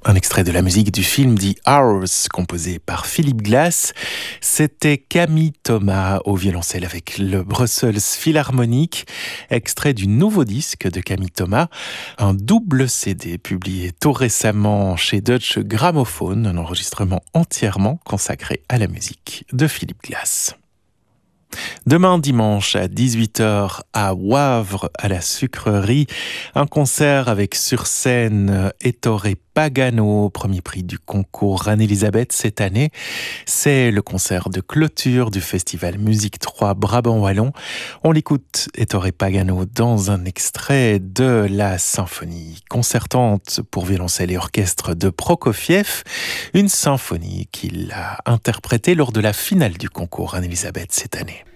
Un extrait de la musique du film The Hours, composé par Philip Glass. C'était Camille Thomas au violoncelle avec le Brussels Philharmonic, extrait du nouveau disque de Camille Thomas, un double CD publié tout récemment chez Deutsche Grammophon, un enregistrement entièrement consacré à la musique de Philip Glass. Demain dimanche à 18h à Wavre, à la Sucrerie, un concert avec sur scène Ettore Pagano, premier prix du concours Anne-Elisabeth cette année. C'est le concert de clôture du festival Musique 3 Brabant Wallon. On l'écoute, Ettore Pagano, dans un extrait de la symphonie concertante pour violoncelle et orchestre de Prokofiev, une symphonie qu'il a interprétée lors de la finale du concours Anne-Elisabeth cette année.